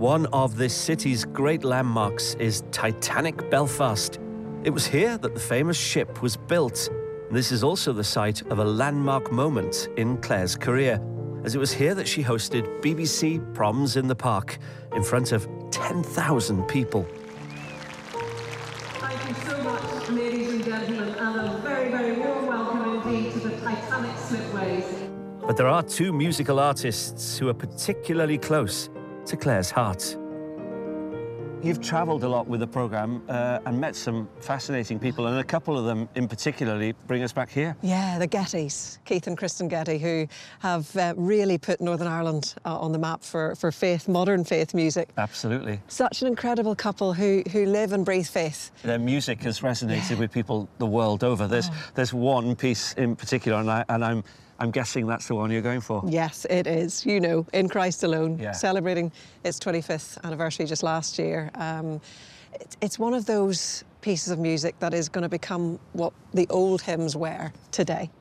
One of this city's great landmarks is Titanic Belfast. It was here that the famous ship was built. This is also the site of a landmark moment in Claire's career, as it was here that she hosted BBC Proms in the Park in front of 10,000 people. Thank you so much, ladies and gentlemen, and a very, very warm welcome indeed to the Titanic Slipways. But there are two musical artists who are particularly close to Claire's heart. You've travelled a lot with the programme and met some fascinating people, and a couple of them in particularly bring us back here. Yeah, the Gettys, Keith and Kristen Getty, who have really put Northern Ireland on the map for faith, modern faith music. Absolutely. Such an incredible couple who live and breathe faith. Their music has resonated with people the world over. There's one piece in particular, and I'm guessing that's the one you're going for. Yes, it is. You know, In Christ Alone, yeah. Celebrating its 25th anniversary just last year. It's one of those pieces of music that is going to become what the old hymns were today.